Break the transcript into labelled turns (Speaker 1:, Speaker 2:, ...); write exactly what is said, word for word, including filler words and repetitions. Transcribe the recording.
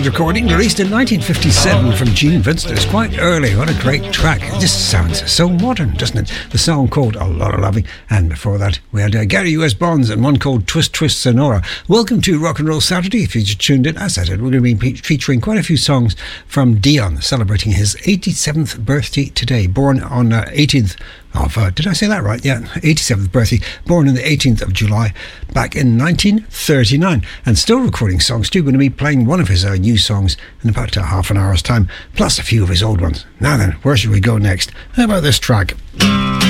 Speaker 1: Records recording released in nineteen fifty-seven from Gene Vincent. It's quite early. What a great track. It just sounds so modern, doesn't it? The song called A Lot of Loving, and before that we had uh, Gary U S Bonds and one called Twist Twist Sonora. Welcome to Rock and Roll Saturday. If you just tuned in, as I said, we're going to be featuring quite a few songs from Dion, celebrating his eighty-seventh birthday today. Born on uh, eighteenth of, uh, did I say that right? Yeah, eighty-seventh birthday, born on the eighteenth of July back in nineteen thirty-nine, and still recording songs too. Going to be playing one of his uh, new songs in about uh, half an hour's time, plus a few of his old ones. Now then, where should we go next? How about this track?